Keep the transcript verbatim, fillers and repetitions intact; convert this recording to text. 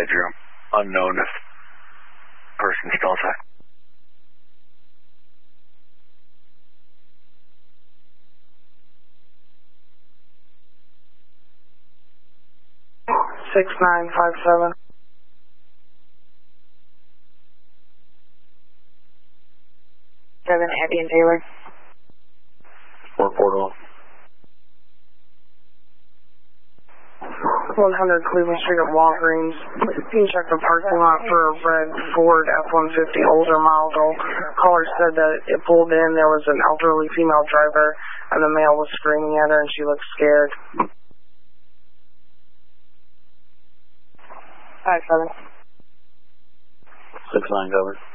bedroom. Unknown if person still inside. six nine five seven. seven, Abby and Taylor. Report off. one hundred Cleveland Street at Walgreens. You can check the parking lot for a red Ford F one fifty older model. Caller said that it pulled in, there was an elderly female driver, and the male was screaming at her and she looked scared. five seven. six nine covered.